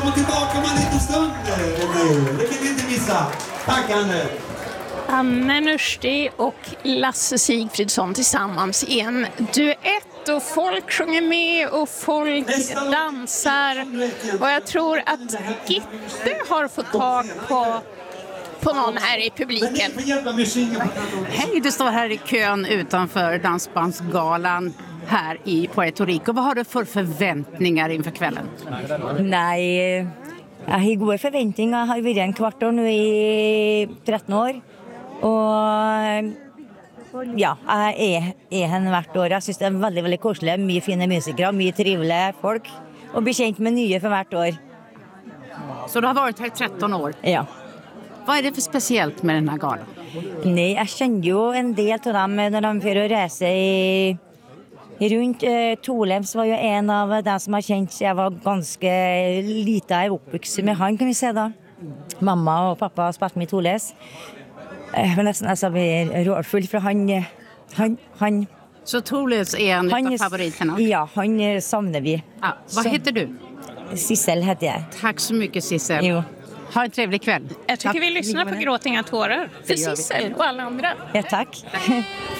Och tillbaka om en liten stund. Det kan ni inte missa. Tack Anne. Anne Nursti och Lasse Sigfridsson tillsammans i en duett och folk sjunger med och folk dansar. Och jag tror att Gitte har fått tag på någon här i publiken. Hej, du står här i kön utanför Dansbandsgalan här i Puerto Rico. Vad har du för förväntningar inför kvällen? Nej, jag har goda förväntningar. Jag har varit en kvart år nu i 13 år. Och ja, jag är henne hvert år. Jag syns det är väldigt, väldigt koselig. Mycket fina musiker, mycket trevliga folk. Och bli känt med nya för hvert år. Så du har varit här i 13 år? Ja. Vad är det för speciellt med den här galan? Nej, jag kände ju en del av dem när de för att resa runt. Tolems var ju en av dem som har känt. Jag var ganska lite uppvuxen med han, kan vi säga då. Mamma och pappa har spelat med Toles. Men nästan alltså blir rådfull för han. Så Toles är en av favoriterna? Ja, han savnar vi. Ja, vad heter du? Sissel heter jag. Tack så mycket Sissel. Jo. Ha en trevlig kväll. Jag tycker vi lyssnar på Gråt inga tårar för Sissel och alla andra. Ja, tack.